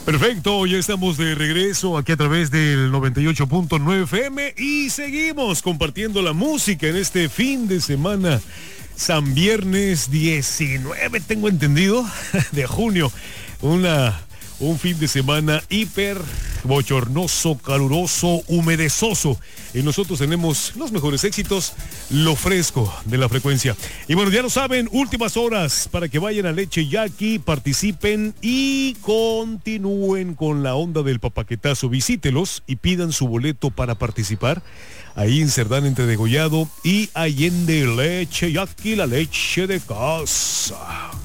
Perfecto, ya estamos de regreso aquí a través del 98.9 FM y seguimos compartiendo la música en este fin de semana. San Viernes 19, tengo entendido, de junio. Un fin de semana hiper bochornoso, caluroso, humedezoso. Y nosotros tenemos los mejores éxitos, lo fresco de la frecuencia. Y bueno, ya lo saben, últimas horas para que vayan a Leche Yaqui, participen y continúen con la onda del papaquetazo. Visítelos y pidan su boleto para participar. Ahí en Cerdán entre Degollado y Allende. Leche Yaqui, la leche de casa.